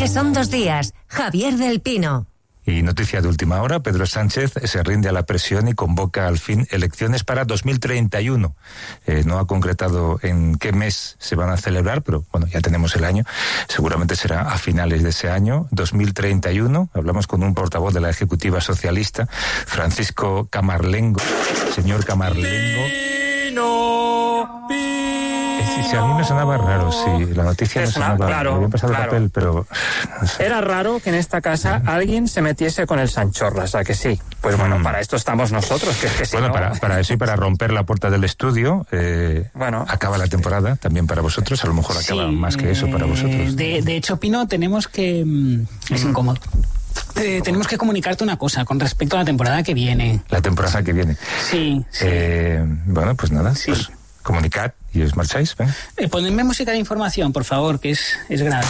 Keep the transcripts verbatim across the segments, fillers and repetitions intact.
que son dos días. Javier del Pino. Y noticia de última hora, Pedro Sánchez se rinde a la presión y convoca al fin elecciones para dos mil treinta y uno. Eh, no ha concretado en qué mes se van a celebrar, pero bueno, ya tenemos el año. Seguramente será a finales de ese año, dos mil treinta y uno. Hablamos con un portavoz de la Ejecutiva Socialista, Francisco Camarlengo. Señor Camarlengo. Pino, Pino. Si a mí me sonaba raro, si la noticia me sonaba, claro, me habían pasado claro. el papel, pero... No sé. Era raro que en esta casa alguien se metiese con el Sanchorlas, ¿a que sí? Pues bueno, Mm. para esto estamos nosotros, que es que si Bueno, no... para, para eso y para romper la puerta del estudio, eh, Bueno. acaba la temporada, también para vosotros, a lo mejor acaba Sí, más que eso para vosotros. De, de hecho, Pino, tenemos que... mm, Es incómodo. Eh, tenemos que comunicarte una cosa con respecto a la temporada que viene. La temporada que viene. Sí, sí. Eh, bueno, pues nada, Sí. pues comunicad y os marcháis, ¿ven? Eh, ponedme música de información, por favor, que es, es grave.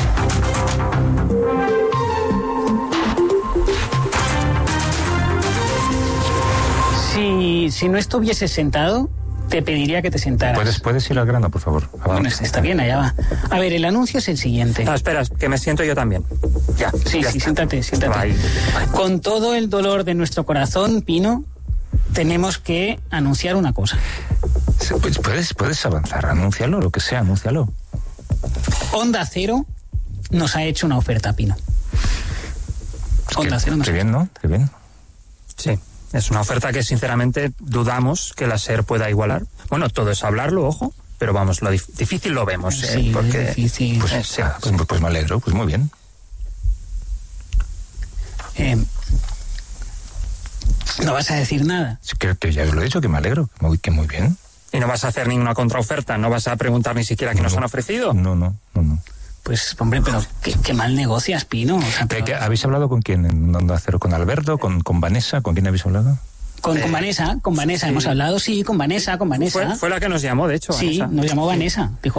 Si, si no estuvieses sentado, te pediría que te sentaras. ¿Puedes, puedes ir al grano, por favor? Bueno, está bien, allá va. A ver, el anuncio es el siguiente. Ah, espera, que me siento yo también. Ya, Sí, ya sí, está. siéntate, siéntate. Ahí, ahí. Con todo el dolor de nuestro corazón, Pino, tenemos que anunciar una cosa. Sí, pues puedes, puedes avanzar, anúncialo, lo que sea, anúncialo. Onda Cero nos ha hecho una oferta, Pino. Onda Qué, Cero nos qué ha bien, ¿no? Qué bien. Sí, es una oferta que sinceramente dudamos que la SER pueda igualar. Bueno, todo es hablarlo, ojo, pero vamos, lo dif- difícil lo vemos, ¿eh? Sí, Porque... es difícil. Pues, Eh, sí, ah, pues, pues me alegro, pues muy bien. Eh, no vas a decir nada. Sí, que, que ya os lo he dicho, que me alegro, que muy, que muy bien. Y no vas a hacer ninguna contraoferta, no vas a preguntar ni siquiera qué nos No. han ofrecido. No, no, no, no. Pues, hombre, pero qué, qué mal negocias, Pino. O sea, ¿Qué- pero- qué- ¿Habéis hablado con quién en Onda Cero? ¿Con Alberto? ¿Con, con Vanessa? ¿Con quién habéis hablado? Con, con Vanessa, con Vanessa sí. hemos hablado, sí, con Vanessa, con Vanessa. Fue, fue la que nos llamó, de hecho, Sí, Vanessa. nos llamó Vanessa. Dijo,